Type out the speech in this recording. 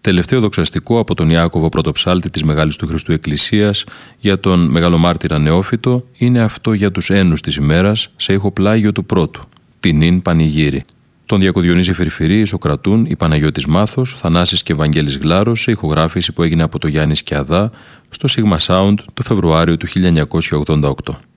Τελευταίο δοξαστικό από τον Ιάκωβο πρωτοψάλτη της Μεγάλης του Χριστού Εκκλησίας για τον Μεγαλομάρτυρα Νεόφυτο είναι αυτό για τους ένους της ημέρας σε ηχοπλάγιο του πρώτου, την Ιν Πανηγύρη. Τον Διακοδιονύση Φερφυρή ισοκρατούν η Παναγιώτης Μάθος, Θανάσης και Βαγγέλης Γλάρος σε ηχογράφηση που έγινε από το Γιάννη Σκιαδά στο Sigma Sound το Φεβρουάριο του 1988.